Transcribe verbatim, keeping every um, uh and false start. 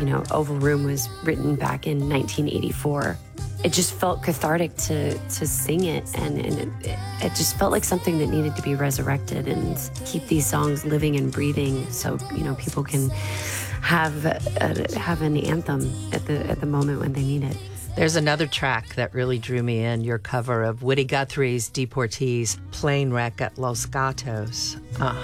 you know, Oval Room was written back in nineteen eighty-four. It just felt cathartic to to sing it, and, and it, it just felt like something that needed to be resurrected and keep these songs living and breathing, so you know people can have a, have an anthem at the at the moment when they need it. There's another track that really drew me in, your cover of Woody Guthrie's Deportees' Plane Wreck at Los Gatos. Uh,